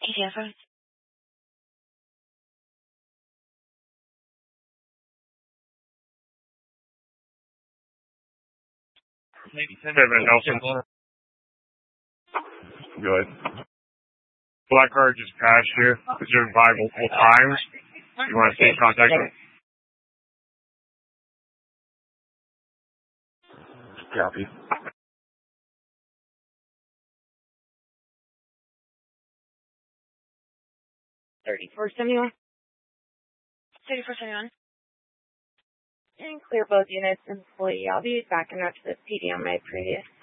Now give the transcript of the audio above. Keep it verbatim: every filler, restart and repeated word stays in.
Jennifer. Kevin Nelson. Good. Black card just passed you. It's been by multiple times. You want to stay in contact with? Copy. thirty-four seventy-one. thirty-four seventy-one. And clear both units, employee. I'll be backing up to the P D on my previous.